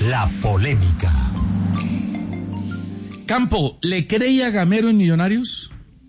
La polémica. Campo, ¿le cree a Gamero en Millonarios?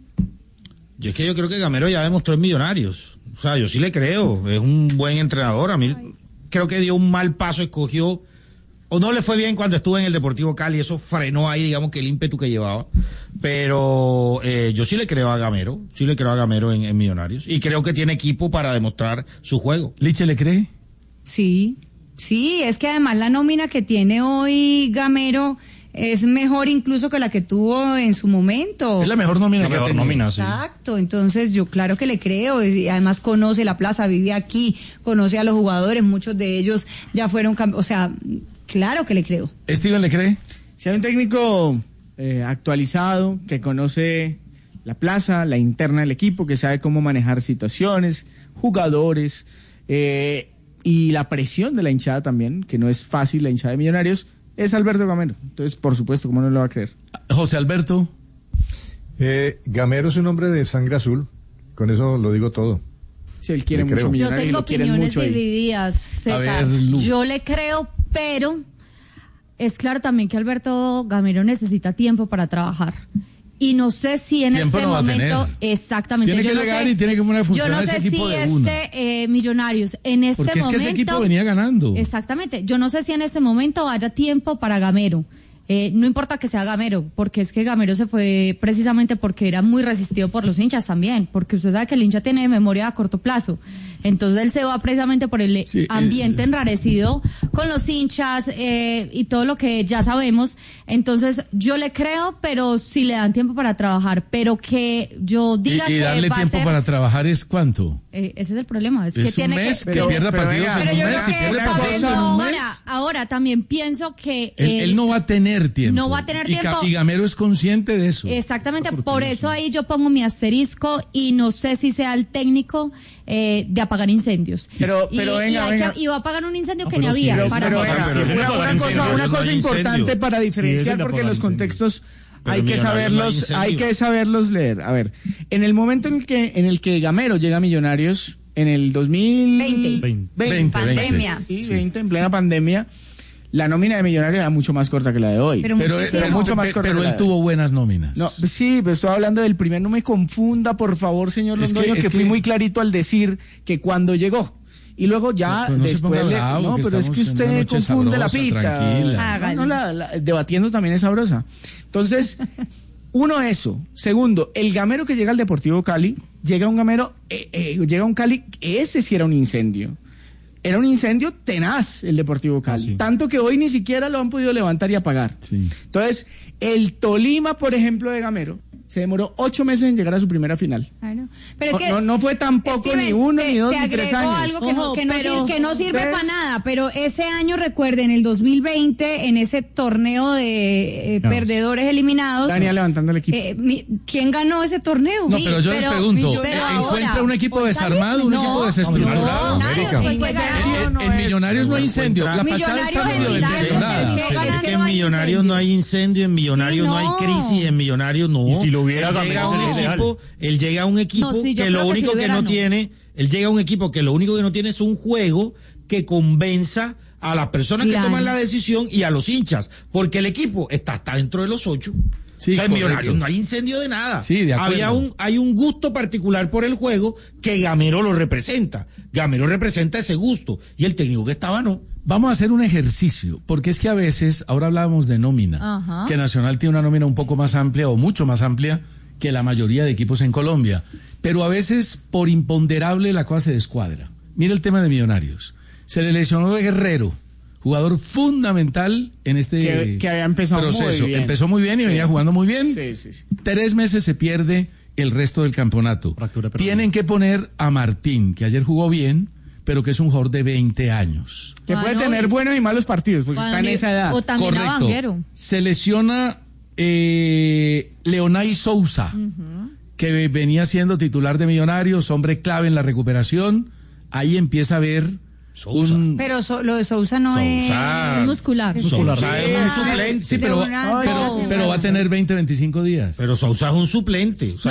Yo creo que Gamero ya demostró en Millonarios. O sea, yo sí le creo. Es un buen entrenador. A mí creo que dio un mal paso, escogió, o no le fue bien cuando estuvo en el Deportivo Cali. Eso frenó ahí, digamos, que el ímpetu que llevaba. Pero yo sí le creo a Gamero. Sí le creo a Gamero en Millonarios. Y creo que tiene equipo para demostrar su juego. ¿Liche le cree? Sí, es que además la nómina que tiene hoy Gamero es mejor incluso que la que tuvo en su momento. Es la mejor nómina que ha tenido. Exacto, entonces yo claro que le creo, y además conoce la plaza, vive aquí, conoce a los jugadores, muchos de ellos ya fueron, o sea, claro que le creo. ¿Steven le cree? Si hay un técnico actualizado, que conoce la plaza, la interna del equipo, que sabe cómo manejar situaciones, jugadores, y la presión de la hinchada también, que no es fácil la hinchada de Millonarios, es Alberto Gamero. Entonces, por supuesto, ¿cómo no lo va a creer? José Alberto. Gamero es un hombre de sangre azul, con eso lo digo todo. Sí, él quiere mucho Millonarios. Yo tengo opiniones divididas, César. Yo le creo, pero es claro también que Alberto Gamero necesita tiempo para trabajar. Y no sé si en tiempo este no momento, exactamente. Tiene que llegar y tiene que poner a funcionar ese equipo de uno. Yo no sé si Millonarios en este momento. Porque es que ese equipo venía ganando. Exactamente. Yo no sé si en este momento haya tiempo para Gamero. No importa que sea Gamero, porque es que Gamero se fue precisamente porque era muy resistido por los hinchas también, porque usted sabe que el hincha tiene memoria a corto plazo. Entonces él se va precisamente por el ambiente enrarecido con los hinchas y todo lo que ya sabemos. Entonces yo le creo, pero si le dan tiempo para trabajar, pero que yo diga que darle va tiempo a ser... para trabajar es ¿cuánto? Ese es el problema. Es que un tiene mes, que pierda partidos en un mes, y pierde partidos en un mes. Ahora también pienso que él no va a tener tiempo. No va a tener tiempo. Y Gamero es consciente de eso. Exactamente, por eso ahí yo pongo mi asterisco y no sé si sea el técnico de apagar incendios. Pero venga. Y va a apagar un incendio que ni había. Una cosa importante para diferenciar, porque los contextos hay que saberlos leer. A ver, en el momento en el que Gamero llega a Millonarios, en el 2020, pandemia. Sí, 20, en plena pandemia, la nómina de Millonarios era mucho más corta que la de hoy. Pero él tuvo buenas nóminas. No, sí, pero estoy hablando del primer. No me confunda, por favor, señor Londoño, que fui muy clarito al decir que cuando llegó. Y luego ya después pero es que usted confunde la pita. Debatiendo también es sabrosa. Entonces, uno, eso. Segundo, el Gamero que llega al Deportivo Cali, llega un Cali, ese sí era un incendio. Era un incendio tenaz el Deportivo Cali. Tanto que hoy ni siquiera lo han podido levantar y apagar. Sí. Entonces, el Tolima, por ejemplo, de Gamero, se demoró 8 meses en llegar a su primera final. Claro. Pero es que no fue tampoco Steven, ni 1, ni 2, ni 3 años. Algo que no sirve para nada, pero ese año, recuerden, el 2020, en ese torneo de perdedores eliminados. Daniel levantando el equipo. ¿Quién ganó ese torneo? No, pero yo les pregunto, ¿encuentra un equipo desarmado, un equipo desestructurado? En Millonarios no hay incendio. La fachada está medio deteriorada. Es que en Millonarios no hay incendio, en Millonarios no hay crisis, en Millonarios no. Y si lo hubiera él llega a un equipo que lo único que no tiene, él llega a un equipo que lo único que no tiene es un juego que convenza a las personas que toman la decisión y a los hinchas, porque el equipo está dentro de los 8. Sí, o sea, en Millonarios no hay incendio de nada. Sí, de acuerdo. Hay un gusto particular por el juego que Gamero lo representa. Gamero representa ese gusto y el técnico que estaba no. Vamos a hacer un ejercicio, porque es que a veces, ahora hablábamos de nómina, que Nacional tiene una nómina un poco más amplia o mucho más amplia que la mayoría de equipos en Colombia, pero a veces por imponderable la cosa se descuadra. Mira el tema de Millonarios. Se le lesionó de Guerrero, jugador fundamental en este que había empezado proceso. Muy bien. Empezó muy bien y venía jugando muy bien. Sí. 3 meses se pierde el resto del campeonato. Tienen que poner a Martín, que ayer jugó bien, pero que es un jugador de 20 años. Que puede tener buenos y malos partidos, porque está en esa edad. O también correcto. Se lesiona Leonay Sousa, que venía siendo titular de Millonarios, hombre clave en la recuperación. Ahí empieza a ver Pero lo de Sousa no es muscular. Sousa es un suplente. Sí, pero va a tener 20-25 días. Pero Sousa es un suplente. O sea,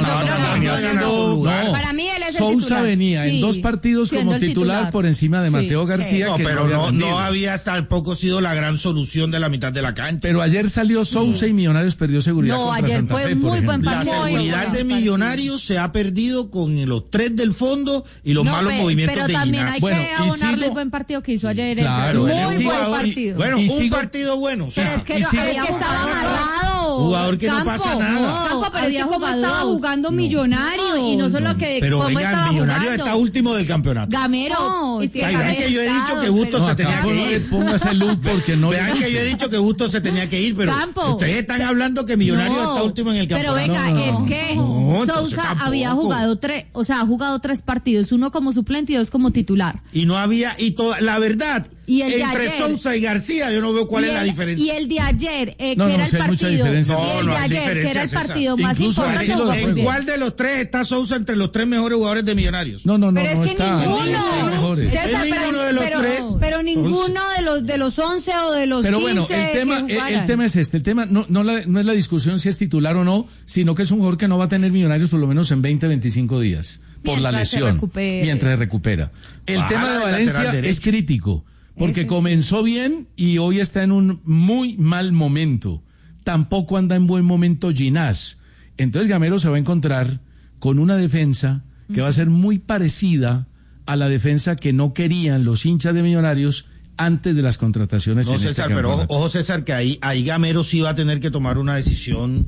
para mí él es el Sousa titular. venía en 2 partidos como titular por encima de Mateo García. No, que pero no había tampoco sido la gran solución de la mitad de la cancha. Pero ayer salió Sousa y Millonarios perdió seguridad contra ayer Santa fue Fe, muy buen La partido. seguridad de Millonarios se ha perdido con los 3 del fondo y los malos movimientos pero de también Ginás. hay que abonarle el buen partido que hizo ayer. Claro, muy buen partido. Bueno, un partido bueno. O sea, Pero es que estaba amarrado. Jugador que no pasa nada. Campo, pero es que cómo estaba jugando Millonarios. Y no solo que pero cómo venga, estaba Millonarios jugando. está último del campeonato. Gamero. Es que Vean que yo he dicho que Bustos se tenía que ir. Ponga ese look porque no. Vean que yo he dicho que Bustos se tenía que ir, pero ustedes están hablando que Millonarios está último en el campeonato. Pero venga, es que Sousa había jugado 3, ha jugado 3 partidos, 1 como suplente y 2 como titular. Y no había, la verdad, Y el de entre ayer, Sousa y García yo no veo cuál es la diferencia. Y el de ayer, que No, era el sí hay mucha partido. diferencia. Y el de ayer, que era el partido más Incluso importante. estilo de ¿En juego. cuál de los 3 está Sousa entre los 3 mejores jugadores de Millonarios? No Pero es que está. ninguno. César, ninguno de los 3. Pero ninguno de los 11 o de los 15. Pero bueno, el tema es este. El tema no es la discusión si es titular o no, sino que es un jugador que no va a tener Millonarios por lo menos en 20-25 días. Por la lesión. Mientras se recupera. El tema de Valencia es crítico. Porque comenzó bien y hoy está en un muy mal momento. Tampoco anda en buen momento Ginás. Entonces Gamero se va a encontrar con una defensa que va a ser muy parecida a la defensa que no querían los hinchas de Millonarios antes de las contrataciones. No, en César, este pero ojo César, que ahí Gamero sí va a tener que tomar una decisión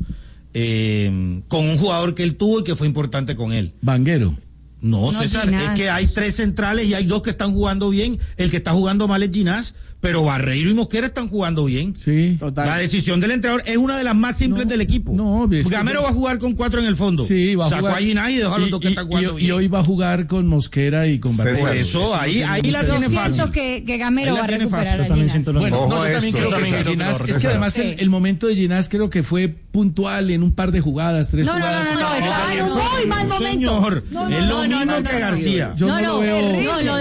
con un jugador que él tuvo y que fue importante con él. Vanguero. No, César, Ginás. Es que hay 3 centrales y hay 2 que están jugando bien. El que está jugando mal es Ginás, pero Barreiro y Mosquera están jugando bien. Sí. Total. La decisión del entrenador es una de las más simples del equipo. No, Gamero va a jugar con 4 en el fondo. Sí, va a jugar. Sacó a Ginás y dejó a los 2 que están jugando bien. Y hoy va a jugar con Mosquera y con Barreiro. Por eso, ahí la tiene fácil. Siento que Gamero va a recuperar a Ginás. Ginás. Bueno, yo también creo que Ginás, es que además el momento de Ginás creo que fue puntual en un par de jugadas, 3 jugadas. No, estaba en un muy mal momento. Señor, es lo mismo que García. Yo no lo veo. Lo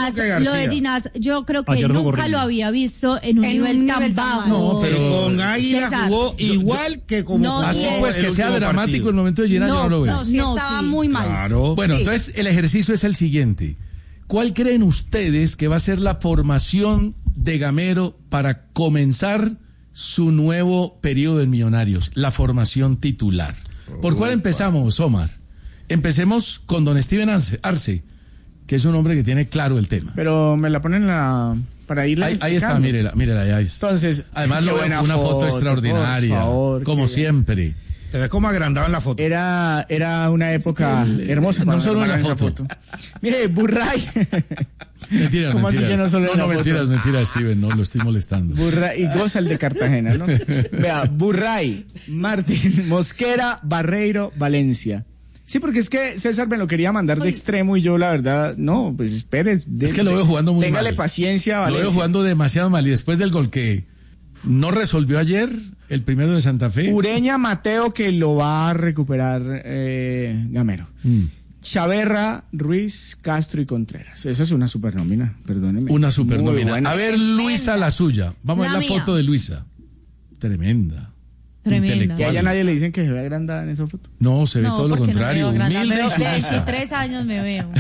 de Ginás, yo creo que nunca lo había visto en un nivel tan bajo. No, pero con Águila jugó igual que como así pues que sea dramático el momento de Ginás, yo no lo veo. No, sí estaba muy mal. Claro. Bueno, entonces el ejercicio es el siguiente. ¿Cuál creen ustedes que va a ser la formación de Gamero para comenzar su nuevo periodo en Millonarios? La formación titular. ¿Por cuál empezamos, Omar? Empecemos con don Steven Arce, que es un hombre que tiene claro el tema. Pero me la ponen para irla. Ahí está, mírela, ahí está. Entonces, además lo veo una foto extraordinaria, favor, como siempre. Te ves como agrandado en la foto. Era una época hermosa. No solo en la foto. Mire, Burray. Mentiras, ¿Cómo así que no solo en la foto? Mentiras, Steven, no, lo estoy molestando. Burray, y goza el de Cartagena, ¿no? Vea, Burray, Martín, Mosquera, Barreiro, Valencia. Sí, porque es que César me lo quería mandar de extremo y yo la verdad, no, pues espere. Es que lo veo jugando muy mal. Téngale paciencia a Valencia. Lo veo jugando demasiado mal y después del gol que no resolvió ayer, el primero de Santa Fe. Ureña Mateo que lo va a recuperar Gamero. Chaverra, Ruiz, Castro y Contreras. Esa es una supernómina, perdóneme. Una supernómina. Buena. A ver, Luisa, la suya. Vamos a ver la foto de Luisa. Tremenda. Que a ella nadie le dicen que se ve agrandada en esa foto. No, se ve todo lo contrario. Humilde y sumisa. 23 años me veo.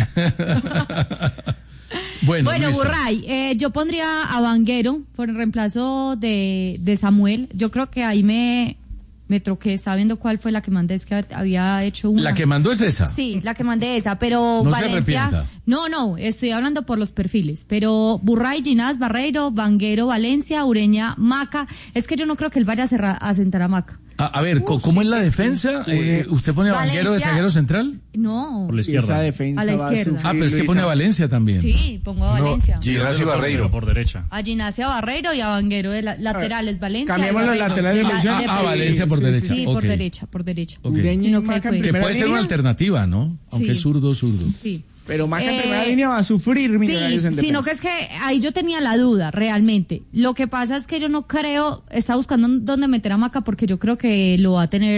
Bueno, Burray, yo pondría a Vanguero por el reemplazo de Samuel. Yo creo que ahí me troqué, estaba viendo cuál fue la que mandé, es que había hecho una. ¿La que mandó es esa? Sí, la que mandé esa, pero no Valencia. Se arrepienta. No, estoy hablando por los perfiles, pero Burray, Ginás, Barreiro, Vanguero, Valencia, Ureña, Maca. Es que yo no creo que él vaya a sentar a Maca. A ver, ¿cómo es la defensa? ¿Usted pone a Vanguero de zaguero central? No. Por la izquierda. Esa defensa a la izquierda. Pero es que pone a Valencia también. Sí, pongo a Valencia. Ginás y Barreiro por derecha. A Ginás y a Barreiro y a Vanguero de laterales, Valencia. Cambiemos los laterales de posición. Valencia por derecha. Sí, por derecha. Ureña y Maca en que puede ser una alternativa, ¿no? Aunque es zurdo. Sí. Pero Maca en primera línea va a sufrir Millonarios en defensa. Sino que es que ahí yo tenía la duda, realmente. Lo que pasa es que yo no creo, está buscando dónde meter a Maca porque yo creo que lo va a tener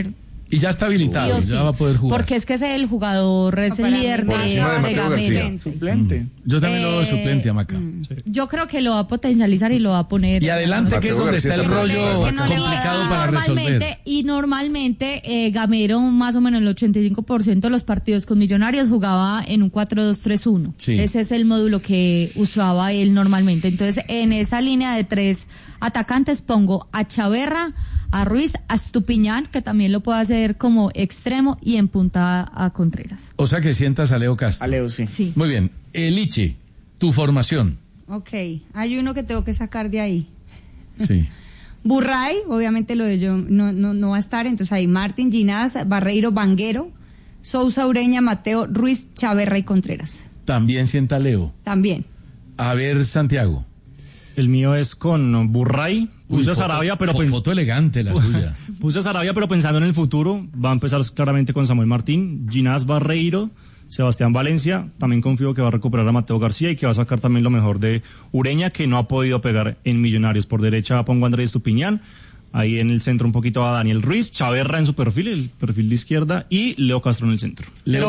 Y ya está habilitado, ya va a poder jugar. Porque es que es el jugador, es el líder de Gamero. Suplente. Yo también lo veo suplente a Maca. Sí. Yo creo que lo va a potencializar y lo va a poner. Y adelante, que es donde está el rollo complicado para resolver. Y normalmente Gamero, más o menos el 85% de los partidos con Millonarios jugaba en un 4-2-3-1. Sí. Ese es el módulo que usaba él normalmente. Entonces, en esa línea de 3 atacantes pongo a Chaverra, a Ruiz, a Estupiñán, que también lo puede hacer como extremo, y en punta a Contreras. O sea que sientas a Leo Castro. A Leo, sí. Muy bien. Lichi, tu formación. Ok, hay uno que tengo que sacar de ahí. Sí. Burray, obviamente lo de yo no va a estar, entonces hay Martín, Ginás, Barreiro, Vanguero, Sousa, Ureña, Mateo, Ruiz, Chaverra y Contreras. También sienta Leo. También. A ver, Santiago. El mío es con Burray. Puse a Sarabia, pero foto elegante la suya. Puse a Sarabia, pero pensando en el futuro. Va a empezar claramente con Samuel Martín, Ginás, Barreiro, Sebastián Valencia. También confío que va a recuperar a Mateo García y que va a sacar también lo mejor de Ureña, que no ha podido pegar en Millonarios. Por derecha pongo a Andrés Estupiñán. Ahí en el centro un poquito a Daniel Ruiz, Chaverra en su perfil, el perfil de izquierda, y Leo Castro en el centro.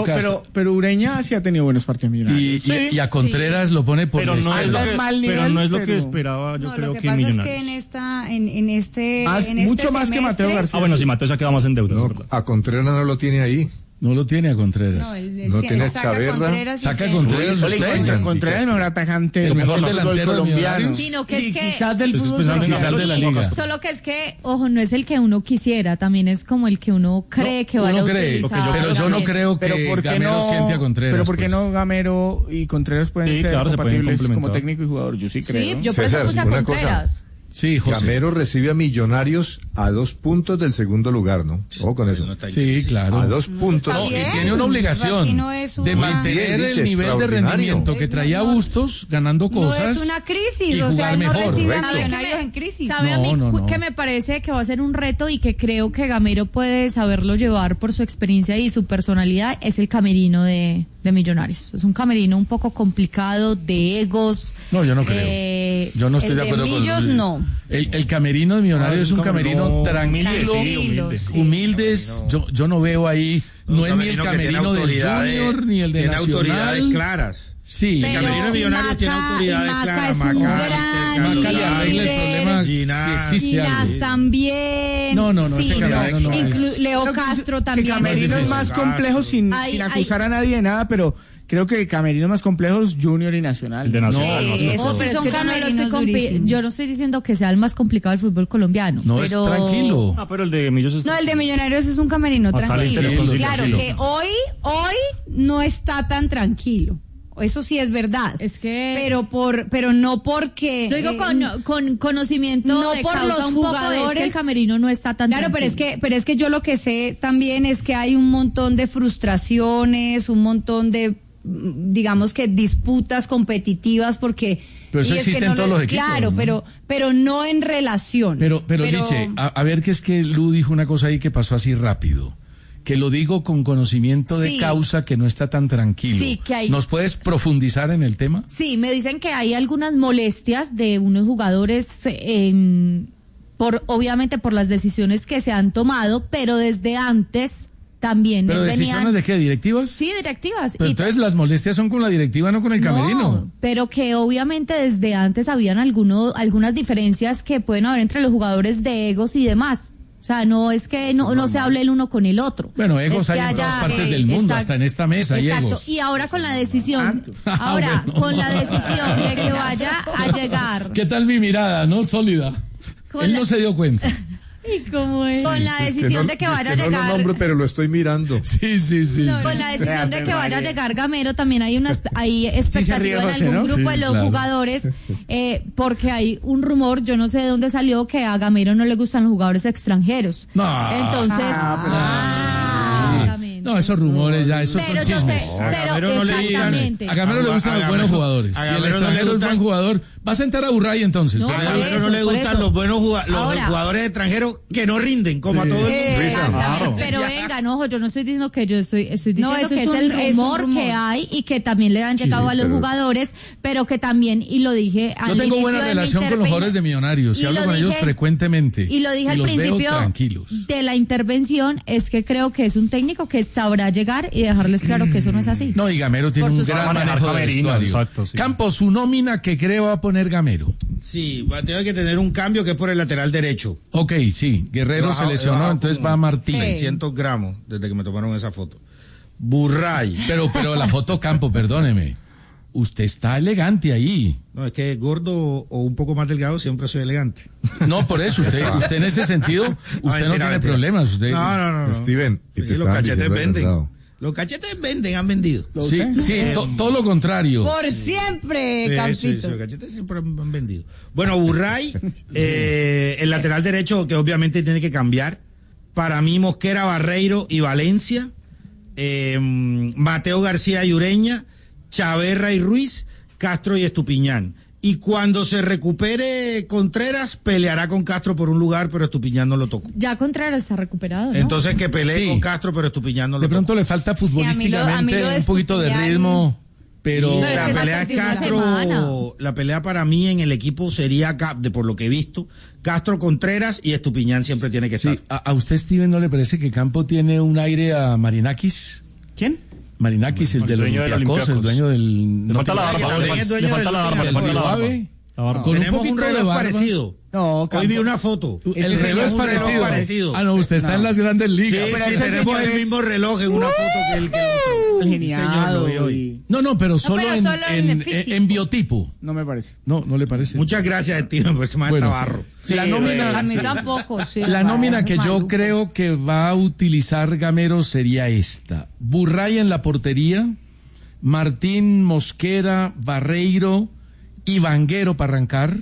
Pero Ureña sí ha tenido buenos partidos Millonarios. Y a Contreras lo pone por pero no es lo que esperaba, yo creo que Millonarios. Lo que pasa es que en este mucho más semestre, que Mateo García. Bueno, sí, Mateo se ha quedado más en deuda. No, a Contreras no lo tiene ahí. No lo tiene a Contreras. No tiene Chaverra. Saca Contreras. Contreras es mejor atacante. El mejor delantero colombiano. Sino que es que quizás del fútbol. Quizás de la liga. Solo que es que, ojo, no es el que uno quisiera, también es como el que uno cree que va a utilizar. Pero yo no creo que Gamero siente a Contreras. Pero ¿por qué no Gamero y Contreras pueden ser compatibles como técnico y jugador? Yo sí creo. Sí, yo por eso puse a Contreras. Sí, José. Gamero recibe a Millonarios a 2 puntos del segundo lugar, ¿no? Ojo con eso. Sí, claro. A 2 puntos. No, tiene una obligación de mantener el nivel de rendimiento que traía Bustos ganando cosas. No es una crisis, o sea, no mejor. recibe a Millonarios en crisis. ¿Sabe a mí que me parece que va a ser un reto y que creo que Gamero puede saberlo llevar por su experiencia y su personalidad? Es el camerino de Millonarios. Es un camerino un poco complicado, de egos. No, yo no creo. Yo no estoy de acuerdo con ellos. No. El camerino de Millonarios es un camerino tranquilo, humildes. Yo no veo ahí, no es ni el camerino del Junior ni el de Nacional. Tiene autoridades claras. Sí. El camerino de Millonarios tiene autoridades claras. Maca le arregla el problema si existe algo. Ginás también. No, ese camerino no Leo Castro también. El camerino es más complejo sin acusar a nadie de nada, pero creo que camerinos más complejos, Junior y Nacional. El de Nacional. Yo no estoy diciendo que sea el más complicado del fútbol colombiano. No, pero es tranquilo. Pero el de Millonarios el de Millonarios es un camerino tranquilo. Claro que hoy no está tan tranquilo. Eso sí es verdad. Es que pero no porque lo digo con conocimiento no de por causa los un poco jugadores. Es que el camerino no está tan claro, tranquilo. pero es que yo lo que sé también es que hay un montón de frustraciones, un montón de digamos que disputas competitivas porque pero eso existe en todos los equipos. Claro, ¿no? pero no en relación. Pero Liche, a ver que es que Lu dijo una cosa ahí que pasó así rápido. Que lo digo con conocimiento de causa, que no está tan tranquilo. Sí, que hay... ¿Nos puedes profundizar en el tema? Sí, me dicen que hay algunas molestias de unos jugadores, obviamente por las decisiones que se han tomado, pero desde antes también. ¿Pero decisiones de qué? ¿Directivas? Sí, directivas. Pero entonces las molestias son con la directiva, no con el camerino. No, pero que obviamente desde antes habían algunas diferencias que pueden haber entre los jugadores de egos y demás. O sea, no es que no se hable el uno con el otro. Bueno, egos hay en todas partes del mundo, hasta en esta mesa hay egos. Y ahora con la decisión, con la decisión de que vaya a llegar. ¿Qué tal mi mirada, no? Sólida. Él no se dio cuenta. ¿Y cómo es? Con la decisión de que vaya a llegar. No lo nombro, pero lo estoy mirando. Sí. Con la decisión de que vaya a llegar Gamero, también hay expectativa en algún grupo de los jugadores, porque hay un rumor, yo no sé de dónde salió, que a Gamero no le gustan los jugadores extranjeros. No. Entonces, No, esos rumores ya, esos son chismes. A Gamero no le gustan los buenos jugadores. Si el extranjero es buen jugador, va a sentar a Burray entonces. No, a Gamero no le gustan los buenos jugadores extranjeros que no rinden, como a todo el mundo. Exactamente, pero venga, no, yo no estoy diciendo que yo estoy diciendo que es el rumor que hay y que también le han llegado a los jugadores, pero que también, y lo dije al inicio. Yo tengo buena relación con los jugadores de Millonarios y hablo con ellos frecuentemente. Y lo dije al principio de la intervención, es que creo que es un técnico que sabrá llegar y dejarles claro que eso no es así. No, y Gamero tiene un gran manejo de vestuario. Exacto, sí. Campos, su nómina que creo va a poner Gamero. Sí, va a tener que tener un cambio que es por el lateral derecho. Ok, sí, Guerrero se lesionó, entonces va Martín. 600 gramos desde que me tomaron esa foto. Burray. Pero la foto, Campo, perdóneme. Usted está elegante ahí. No, es que gordo o un poco más delgado siempre soy elegante. No, por eso, usted en ese sentido, usted no tiene problemas. Usted, no. Steven, y te los cachetes venden. Los cachetes venden, han vendido. Sí, todo lo contrario. Por siempre, Campito. Sí, los cachetes siempre han vendido. Bueno, Burray, el lateral derecho que obviamente tiene que cambiar. Para mí, Mosquera, Barreiro y Valencia. Mateo García y Ureña. Chaverra y Ruiz, Castro y Estupiñán. Y cuando se recupere Contreras, peleará con Castro por un lugar, pero Estupiñán no lo tocó. Ya Contreras está recuperado, ¿no? Entonces que pelee con Castro, pero Estupiñán no lo tocó. De pronto le falta futbolísticamente un poquito de ritmo, pero la pelea de Castro, la pelea para mí en el equipo sería, por lo que he visto, Castro, Contreras y Estupiñán siempre tiene que estar. ¿A usted, Steven, no le parece que Campo tiene un aire a Marinakis? ¿Quién? Marinakis, el del Olympiacos, el dueño del... Le falta la barba, le falta la barba. Con un poquito de barba. Parecido. No, hoy vi una foto. El reloj es parecido. Ah, no, usted está en las grandes ligas. Sí, tenemos el mismo reloj en una foto que el otro. Genial. No, pero solo en biotipo. No me parece. No le parece. Muchas gracias, Steven, pues se me Tabarro. La nómina, a mí tampoco. Sí, la nómina que yo creo que va a utilizar Gamero sería esta. Burray en la portería, Martín, Mosquera, Barreiro y Vanguero para arrancar.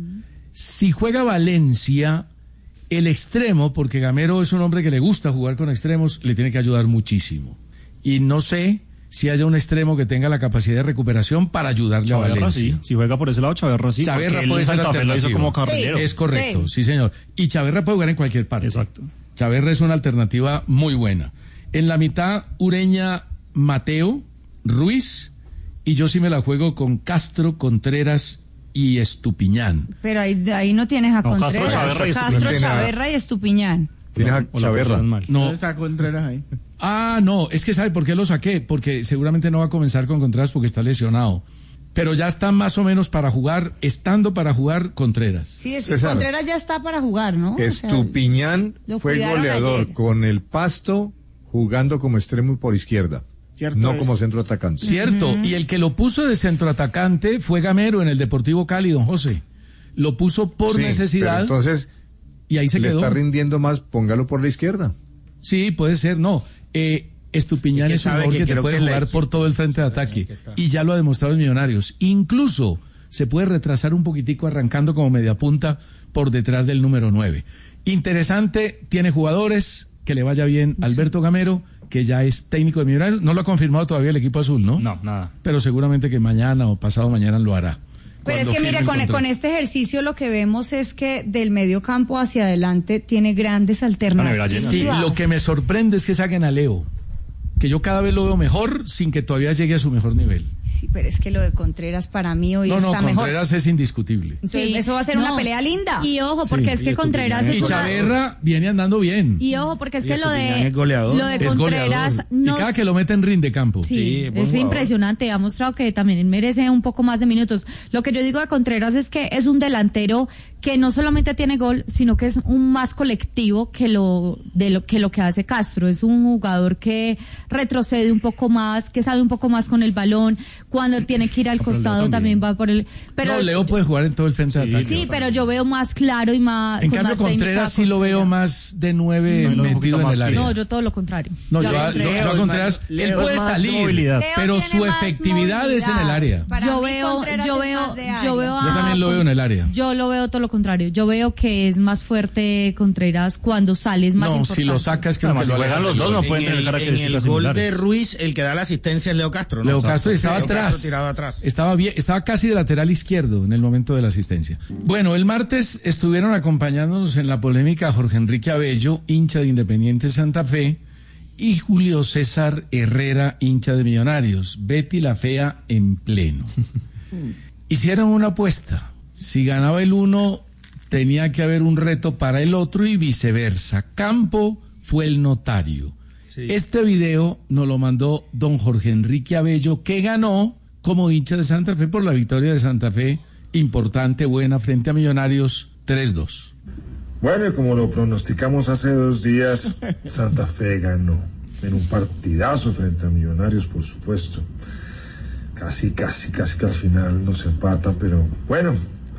Si juega Valencia, el extremo, porque Gamero es un hombre que le gusta jugar con extremos, le tiene que ayudar muchísimo. Y no sé si haya un extremo que tenga la capacidad de recuperación para ayudarle a Valencia. Sí. Si juega por ese lado, Chaverra sí. Chaverra puede ser alternativa. Lo hizo como carrilero. Es correcto, sí señor. Y Chaverra puede jugar en cualquier parte. Exacto. Chaverra es una alternativa muy buena. En la mitad, Ureña, Mateo, Ruiz, y yo sí me la juego con Castro, Contreras y Estupiñán. Pero ahí no tienes a Contreras. Castro, Chaverra y Estupiñán. Tienes a Chaverra. No está Contreras ahí. No, es que ¿sabe por qué lo saqué? Porque seguramente no va a comenzar con Contreras porque está lesionado. Pero ya está más o menos para jugar, estando para jugar Contreras. Sí, Contreras ya está para jugar, ¿no? Estupiñán fue goleador ayer con el Pasto jugando como extremo por izquierda. No como centro atacante. Cierto, y el que lo puso de centro atacante fue Gamero en el Deportivo Cali, don José. Lo puso por necesidad. Entonces, y ahí se quedó. Le está rindiendo más, póngalo por la izquierda. Sí, puede ser, no. Estupiñán es un jugador que te puede jugar por todo el frente de ataque. Y ya lo ha demostrado en Millonarios. Incluso se puede retrasar un poquitico arrancando como media punta por detrás del número 9. Interesante, tiene jugadores, que le vaya bien. Alberto Gamero, que ya es técnico de Millonarios, no lo ha confirmado todavía el equipo azul, ¿no? No, nada. Pero seguramente que mañana o pasado mañana lo hará. Pero es que mire, con este ejercicio lo que vemos es que del medio campo hacia adelante tiene grandes alternativas. Sí, lo que me sorprende es que saquen a Leo, que yo cada vez lo veo mejor sin que todavía llegue a su mejor nivel. Sí, pero es que lo de Contreras para mí hoy está mejor. No, Contreras es indiscutible. Entonces, eso va a ser una pelea linda. Y ojo, porque es que Contreras es una... Y Chaverra viene andando bien. Y ojo, porque es que lo de Contreras... Y cada que lo meten rinde campo. Sí, es impresionante. Ha mostrado que también merece un poco más de minutos. Lo que yo digo de Contreras es que es un delantero que no solamente tiene gol, sino que es un más colectivo que lo que hace Castro. Es un jugador que retrocede un poco más, que sabe un poco más con el balón, Cuando tiene que ir al costado también va por el... Pero Leo puede jugar en todo el frente de ataque. Sí, pero yo veo más claro y más... En cambio, Contreras sí lo veo más de 9 metido en el área. No, yo todo lo contrario. No, yo a Contreras, él puede salir, pero su efectividad es en el área. Yo también lo veo en el área. Yo lo veo todo lo contrario. Yo veo que es más fuerte Contreras cuando sale, es más importante. Si lo sacas, creo que lo juegan los dos, no pueden tener características similares. En el gol similares. de Ruiz, el que da la asistencia es Leo Castro, ¿no? Leo Castro estaba atrás. Tirado atrás. Estaba casi de lateral izquierdo en el momento de la asistencia. Bueno, el martes estuvieron acompañándonos en la polémica Jorge Enrique Abello, hincha de Independiente Santa Fe, y Julio César Herrera, hincha de Millonarios. Betty la Fea en pleno. Hicieron una apuesta. Si ganaba el uno, tenía que haber un reto para el otro y viceversa. Campo fue el notario. Sí. Este video nos lo mandó don Jorge Enrique Abello, que ganó como hincha de Santa Fe por la victoria de Santa Fe, importante, buena, frente a Millonarios, 3-2. Bueno, y como lo pronosticamos hace 2 días, Santa Fe ganó en un partidazo frente a Millonarios, por supuesto. Casi que al final nos empata, pero bueno,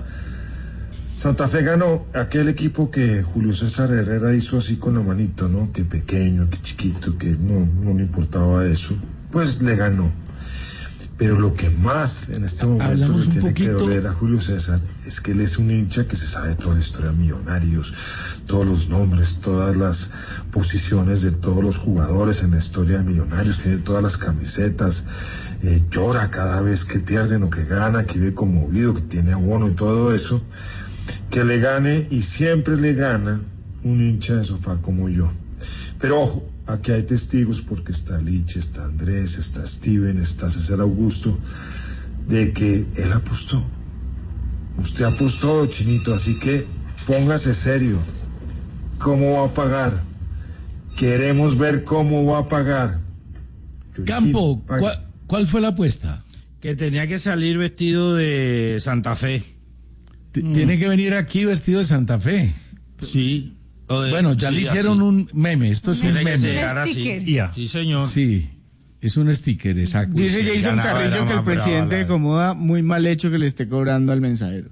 Santa Fe ganó. Aquel equipo que Julio César Herrera hizo así con la manito, ¿no? Que pequeño, que chiquito, que no le importaba eso, pues le ganó. Pero lo que más en este momento le tiene que doler a Julio César es que él es un hincha que se sabe toda la historia de Millonarios, todos los nombres, todas las posiciones de todos los jugadores en la historia de Millonarios, tiene todas las camisetas, llora cada vez que pierden o que gana, que vive conmovido, que tiene abono y todo eso. Que le gane, y siempre le gana, un hincha de sofá como yo. Pero ojo, aquí hay testigos, porque está Liche, está Andrés, está Steven, está César Augusto, de que él apostó. Usted apostó, Chinito, así que póngase serio. ¿Cómo va a pagar? Queremos ver cómo va a pagar. Campo, ¿cuál fue la apuesta? Que tenía que salir vestido de Santa Fe. Tiene que venir aquí vestido de Santa Fe. Sí. Bueno, ya le hicieron un meme. Esto es un meme. Sí, señor. Sí, es un sticker, exacto. Dice Jason Carrillo que el presidente de Comoda, muy mal hecho que le esté cobrando al mensajero.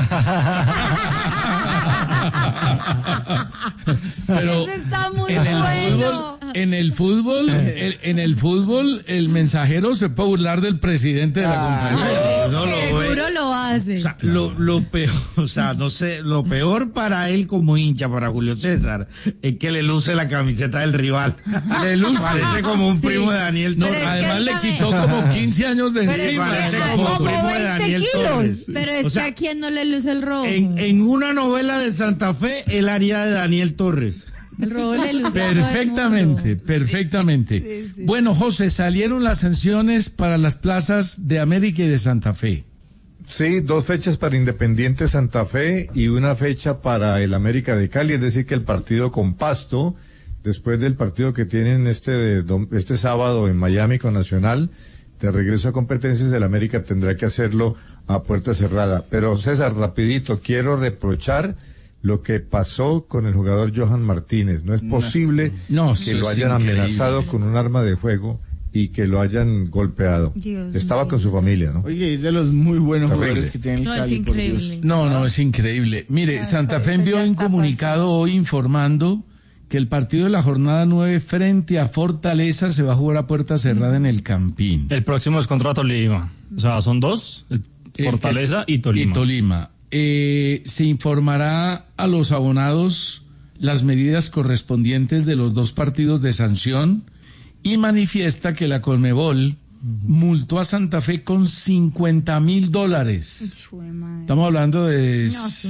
Pero eso está muy bueno. En el fútbol, el mensajero se puede burlar del presidente de la compañía. Seguro lo hace. O sea, lo peor, o sea, no sé, lo peor para él como hincha, para Julio César, es que le luce la camiseta del rival. Le luce. Parece como un primo de Daniel Torres. Además le quitó como 15 años de encima. Parece como un primo de Daniel Torres. Pero es que a quién no le luce el rojo. En una novela de Santa Fe, él haría de Daniel Torres. El robo le luce perfectamente. Sí. Bueno, José, salieron las sanciones para las plazas de América y de Santa Fe. Sí, 2 fechas para Independiente Santa Fe y una fecha para el América de Cali, es decir que el partido con Pasto, después del partido que tienen este sábado en Miami con Nacional, de regreso a competencias, el América tendrá que hacerlo a puerta cerrada. Pero César, rapidito, quiero reprochar lo que pasó con el jugador Johan Martínez. No es posible que lo hayan amenazado con un arma de fuego y que lo hayan golpeado. Estaba con su familia, ¿no? Oye, es de los muy buenos jugadores que tiene el Cali. Es increíble. No, es increíble. Mire, Santa Fe envió un comunicado hoy informando que el partido de la jornada 9 frente a Fortaleza se va a jugar a puerta cerrada en el Campín. El próximo es contra Tolima. O sea, son 2, Fortaleza y Tolima. Se informará a los abonados las medidas correspondientes de los 2 partidos de sanción y manifiesta que la Conmebol multó a Santa Fe con $50,000. Estamos hablando de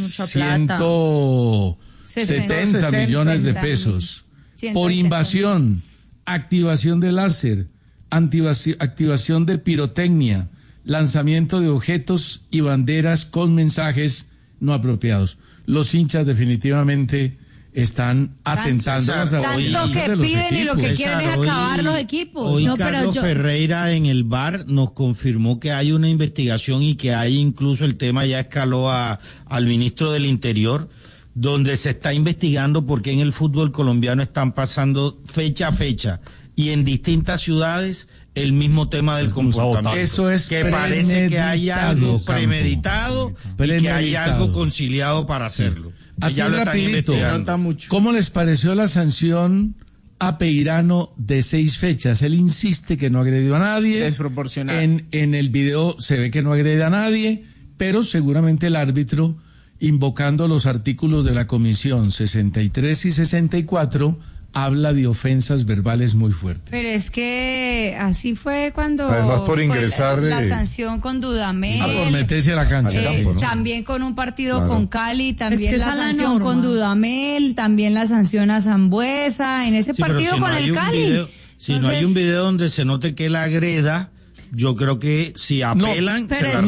170 millones de pesos por invasión, activación de láser, activación de pirotecnia, lanzamiento de objetos y banderas con mensajes no apropiados. Los hinchas definitivamente están atentando contra los equipos. Tanto que piden y lo que quieren es acabar los equipos. Hoy Carlos Ferreira en el VAR nos confirmó que hay una investigación y que hay incluso el tema ya escaló al ministro del Interior, donde se está investigando por qué en el fútbol colombiano están pasando fecha a fecha y en distintas ciudades el mismo tema del comportamiento. Eso es que parece que hay algo premeditado y que hay algo conciliado para hacerlo. Así rapidito, ¿cómo les pareció la sanción a Peirano de 6 fechas? Él insiste que no agredió a nadie. Desproporcional. En el video se ve que no agrede a nadie, pero seguramente el árbitro, invocando los artículos de la comisión 63 y 64, habla de ofensas verbales muy fuertes. Pero es que así fue cuando además por ingresar la sanción con Dudamel, por meterse a la cancha, campo, ¿no? También con un partido con Cali, también es que la sanción con Dudamel, también la sanción a Sambuesa, en ese partido con el Cali. Si no hay un video donde se note que él agreda, yo creo que si apelan,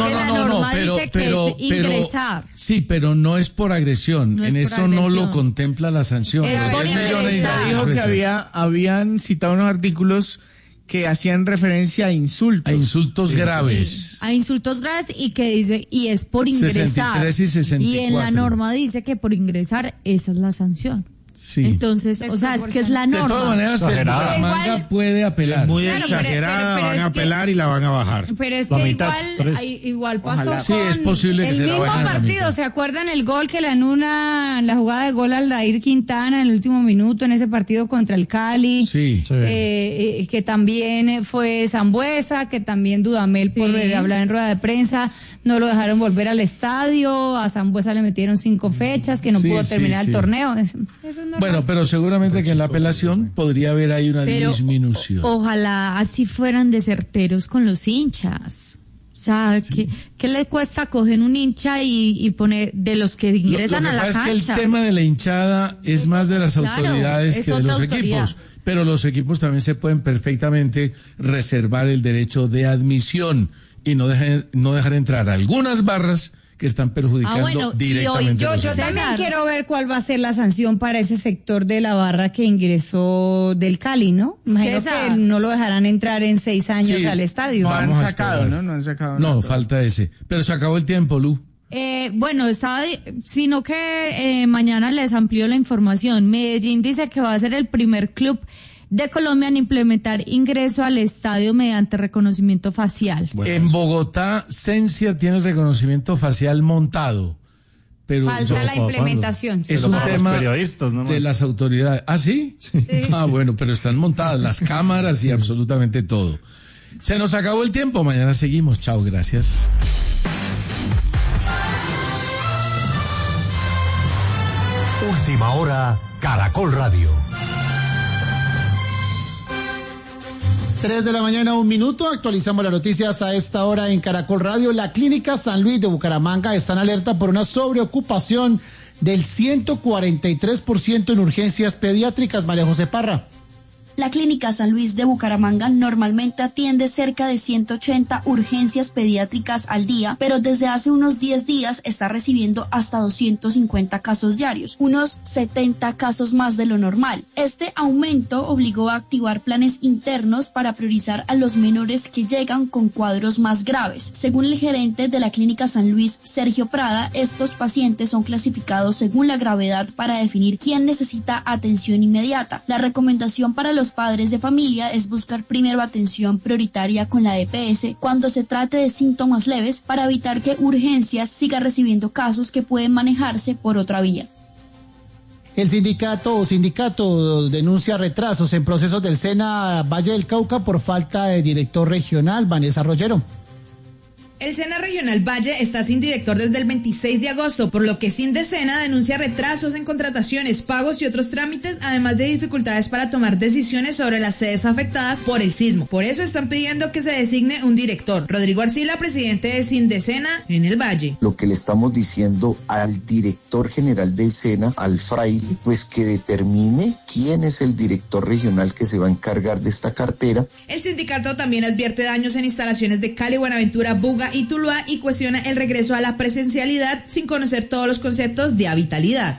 pero ingresar. Sí, pero no es por agresión. No en eso no lo contempla la sanción. Es por ingresar. Dijo que habían citado unos artículos que hacían referencia a insultos. A insultos graves. A insultos graves y que dice, y es por ingresar. 63 y 64. Y en la norma dice que por ingresar esa es la sanción. Sí. Entonces, o sea, es que es la norma. De todas maneras, Bucaramanga puede apelar. Es muy exagerada, van a apelar y la van a bajar. Pero es que igual pasó con sí, es posible que el mismo partido. ¿Se acuerdan el gol que le anula, la jugada de gol al Dair Quintana en el último minuto en ese partido contra el Cali? Sí. Que también fue Sambuesa, que también Dudamel por hablar en rueda de prensa no lo dejaron volver al estadio, a Sambuesa le metieron 5 fechas, que no pudo terminar el torneo. Eso es normal. Bueno, pero seguramente que en la apelación podría haber ahí una disminución. Ojalá así fueran de certeros con los hinchas. O sea, ¿qué le cuesta coger un hincha y poner de los que ingresan a la cancha? Lo que pasa es que el tema de la hinchada es más de las autoridades que de los equipos. Pero los equipos también se pueden perfectamente reservar el derecho de admisión y no dejar entrar algunas barras que están perjudicando directamente. Yo también quiero ver cuál va a ser la sanción para ese sector de la barra que ingresó del Cali, ¿no? Imagino que no lo dejarán entrar en 6 años al estadio. No han sacado, ¿no? No han sacado nada. No, falta ese. Pero se acabó el tiempo, Lu. Sino que mañana les amplió la información. Medellín dice que va a ser el primer club de Colombia en implementar ingreso al estadio mediante reconocimiento facial. Bueno, en Bogotá, Cencia tiene el reconocimiento facial montado. Pero falta la implementación. Es un tema de las autoridades. ¿Ah, sí? Sí. Ah, bueno, pero están montadas las cámaras y absolutamente todo. Se nos acabó el tiempo. Mañana seguimos. Chao, gracias. Última hora, Caracol Radio. 3 de la mañana, 1 minuto. Actualizamos las noticias a esta hora en Caracol Radio. La Clínica San Luis de Bucaramanga está en alerta por una sobreocupación del 143% en urgencias pediátricas. María José Parra. La Clínica San Luis de Bucaramanga normalmente atiende cerca de 180 urgencias pediátricas al día, pero desde hace unos 10 días está recibiendo hasta 250 casos diarios, unos 70 casos más de lo normal. Este aumento obligó a activar planes internos para priorizar a los menores que llegan con cuadros más graves. Según el gerente de la Clínica San Luis, Sergio Prada, estos pacientes son clasificados según la gravedad para definir quién necesita atención inmediata. La recomendación para los padres de familia es buscar primero atención prioritaria con la EPS cuando se trate de síntomas leves para evitar que urgencias siga recibiendo casos que pueden manejarse por otra vía. El sindicato denuncia retrasos en procesos del SENA Valle del Cauca por falta de director regional. Vanessa Rollero. El SENA Regional Valle está sin director desde el 26 de agosto, por lo que Sindesena denuncia retrasos en contrataciones, pagos y otros trámites, además de dificultades para tomar decisiones sobre las sedes afectadas por el sismo. Por eso están pidiendo que se designe un director. Rodrigo Arcila, presidente de Sindesena en el Valle. Lo que le estamos diciendo al director general del SENA, al fraile, pues que determine quién es el director regional que se va a encargar de esta cartera. El sindicato también advierte daños en instalaciones de Cali, Buenaventura, Buga y Tuluá y cuestiona el regreso a la presencialidad sin conocer todos los conceptos de habitabilidad.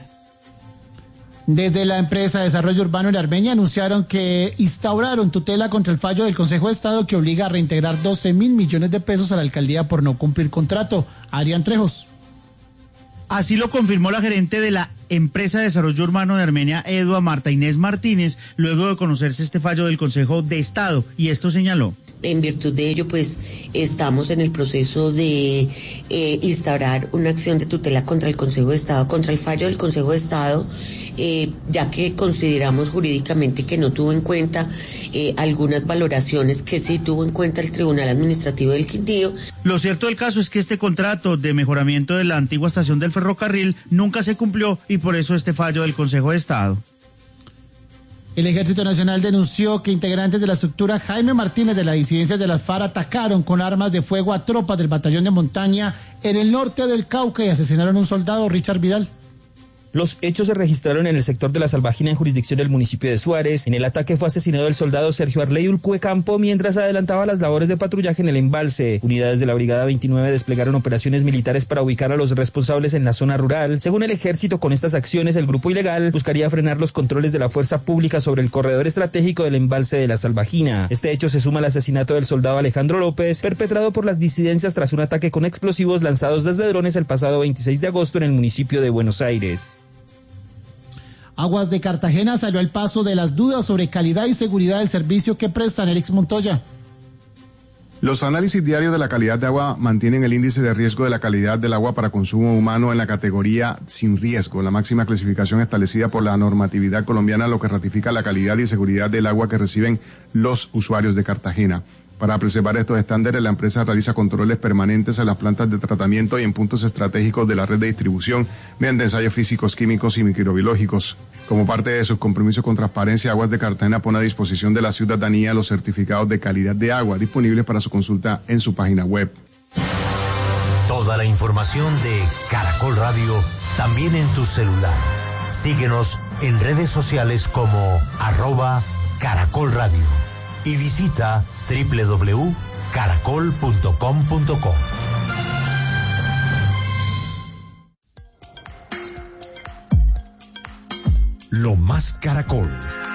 Desde la empresa de desarrollo urbano en Armenia anunciaron que instauraron tutela contra el fallo del Consejo de Estado que obliga a reintegrar 12.000 millones de pesos a la alcaldía por no cumplir contrato. Adrián Trejos. Así lo confirmó la gerente de la empresa de desarrollo urbano de Armenia, Edua Marta Inés Martínez, luego de conocerse este fallo del Consejo de Estado, y esto señaló. En virtud de ello, pues estamos en el proceso de instaurar una acción de tutela contra el Consejo de Estado, contra el fallo del Consejo de Estado, ya que consideramos jurídicamente que no tuvo en cuenta algunas valoraciones que sí tuvo en cuenta el Tribunal Administrativo del Quindío. Lo cierto del caso es que este contrato de mejoramiento de la antigua estación del ferrocarril nunca se cumplió y por eso este fallo del Consejo de Estado. El Ejército Nacional denunció que integrantes de la estructura Jaime Martínez de las disidencias de las FARC atacaron con armas de fuego a tropas del batallón de montaña en el norte del Cauca y asesinaron a un soldado, Richard Vidal. Los hechos se registraron en el sector de la Salvajina, en jurisdicción del municipio de Suárez. En el ataque fue asesinado el soldado Sergio Arley Ulcue Campo mientras adelantaba las labores de patrullaje en el embalse. Unidades de la Brigada 29 desplegaron operaciones militares para ubicar a los responsables en la zona rural. Según el ejército, con estas acciones el grupo ilegal buscaría frenar los controles de la fuerza pública sobre el corredor estratégico del embalse de la Salvajina. Este hecho se suma al asesinato del soldado Alejandro López, perpetrado por las disidencias tras un ataque con explosivos lanzados desde drones el pasado 26 de agosto en el municipio de Buenos Aires. Aguas de Cartagena salió al paso de las dudas sobre calidad y seguridad del servicio que prestan. Elix Montoya. Los análisis diarios de la calidad de agua mantienen el índice de riesgo de la calidad del agua para consumo humano en la categoría sin riesgo, la máxima clasificación establecida por la normatividad colombiana, lo que ratifica la calidad y seguridad del agua que reciben los usuarios de Cartagena. Para preservar estos estándares, la empresa realiza controles permanentes en las plantas de tratamiento y en puntos estratégicos de la red de distribución mediante ensayos físicos, químicos y microbiológicos. Como parte de sus compromisos con transparencia, Aguas de Cartagena pone a disposición de la ciudadanía los certificados de calidad de agua disponibles para su consulta en su página web. Toda la información de Caracol Radio también en tu celular. Síguenos en redes sociales como @Caracol Radio y visita www.caracol.com.co. Lo más Caracol.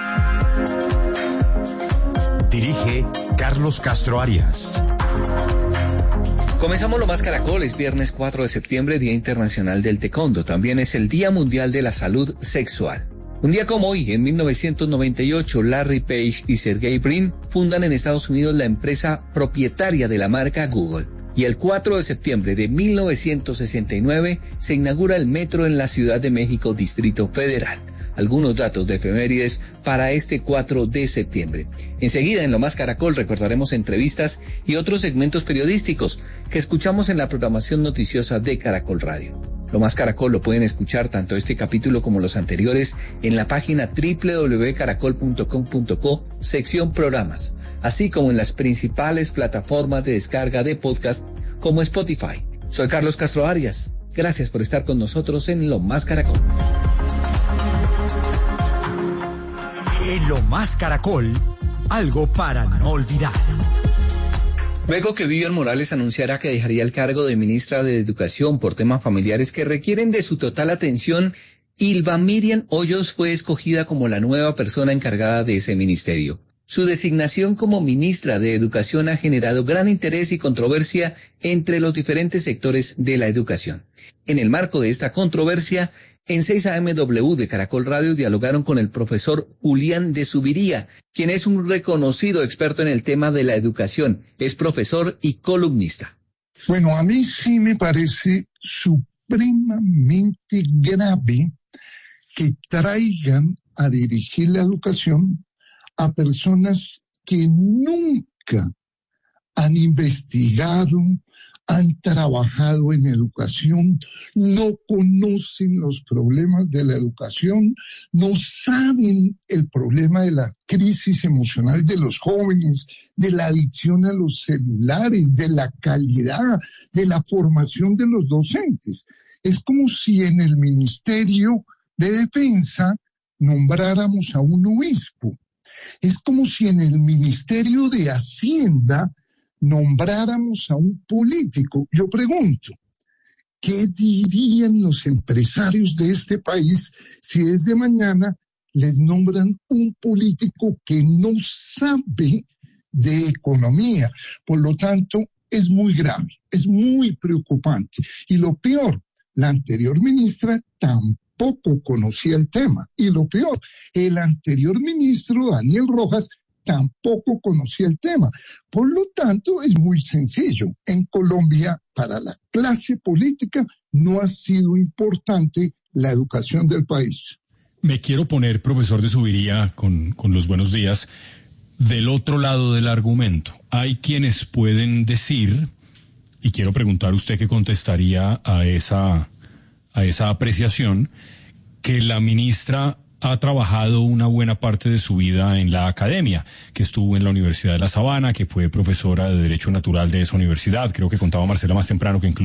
Dirige Carlos Castro Arias. Comenzamos Lo más Caracol, es viernes 4 de septiembre, Día Internacional del Taekwondo. También es el Día Mundial de la Salud Sexual. Un día como hoy, en 1998, Larry Page y Sergey Brin fundan en Estados Unidos la empresa propietaria de la marca Google. Y el 4 de septiembre de 1969 se inaugura el metro en la Ciudad de México, Distrito Federal. Algunos datos de efemérides para este 4 de septiembre. Enseguida, en Lo Más Caracol, recordaremos entrevistas y otros segmentos periodísticos que escuchamos en la programación noticiosa de Caracol Radio. Lo Más Caracol lo pueden escuchar tanto este capítulo como los anteriores en la página www.caracol.com.co, sección programas, así como en las principales plataformas de descarga de podcast como Spotify. Soy Carlos Castro Arias. Gracias por estar con nosotros en Lo Más Caracol. En Lo Más Caracol, algo para no olvidar. Luego que Vivian Morales anunciara que dejaría el cargo de ministra de Educación por temas familiares que requieren de su total atención, Ylva Miriam Hoyos fue escogida como la nueva persona encargada de ese ministerio. Su designación como ministra de Educación ha generado gran interés y controversia entre los diferentes sectores de la educación. En el marco de esta controversia, en 6AMW de Caracol Radio dialogaron con el profesor Julián de Subiría, quien es un reconocido experto en el tema de la educación. Es profesor y columnista. Bueno, a mí sí me parece supremamente grave que traigan a dirigir la educación a personas que nunca han investigado, han trabajado en educación, no conocen los problemas de la educación, no saben el problema de la crisis emocional de los jóvenes, de la adicción a los celulares, de la calidad, de la formación de los docentes. Es como si en el Ministerio de Defensa nombráramos a un obispo. Es como si en el Ministerio de Hacienda nombráramos a un político. Yo pregunto, ¿qué dirían los empresarios de este país si desde mañana les nombran un político que no sabe de economía? Por lo tanto, es muy grave, es muy preocupante. Y lo peor, la anterior ministra tampoco conocía el tema. Y lo peor, el anterior ministro, Daniel Rojas, tampoco conocía el tema. Por lo tanto, es muy sencillo. En Colombia, para la clase política, no ha sido importante la educación del país. Me quiero poner, profesor de Subiría, con los buenos días, del otro lado del argumento. Hay quienes pueden decir, y quiero preguntar usted qué contestaría a esa apreciación, que la ministra ha trabajado una buena parte de su vida en la academia, que estuvo en la Universidad de La Sabana, que fue profesora de Derecho Natural de esa universidad. Creo que contaba Marcela más temprano que incluso